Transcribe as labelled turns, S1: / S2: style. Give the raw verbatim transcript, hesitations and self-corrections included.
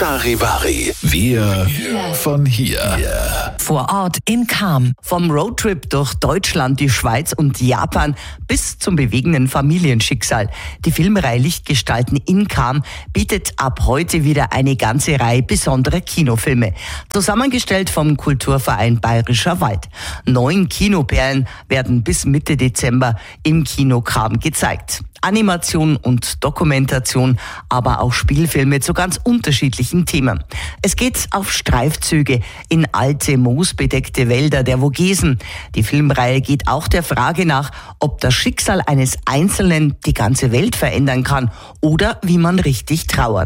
S1: Charivari. Wir von hier.
S2: Vor Ort in Cham. Vom Roadtrip durch Deutschland, die Schweiz und Japan bis zum bewegenden Familienschicksal. Die Filmreihe Lichtgestalten in Cham bietet ab heute wieder eine ganze Reihe besonderer Kinofilme. Zusammengestellt vom Kulturverein Bayerischer Wald. Neun Kinoperlen werden bis Mitte Dezember im Kino Cham gezeigt. Animation und Dokumentation, aber auch Spielfilme zu ganz unterschiedlichen Themen. Es geht auf Streifzüge in alte, moosbedeckte Wälder der Vogesen. Die Filmreihe geht auch der Frage nach, ob das Schicksal eines Einzelnen die ganze Welt verändern kann oder wie man richtig trauert.